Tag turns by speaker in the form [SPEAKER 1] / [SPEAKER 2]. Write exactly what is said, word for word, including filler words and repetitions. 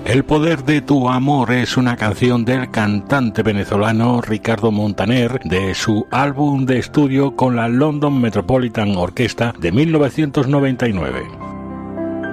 [SPEAKER 1] El poder de tu amor es una canción del cantante venezolano Ricardo Montaner de su álbum de estudio con la London Metropolitan Orchestra de mil novecientos noventa y nueve.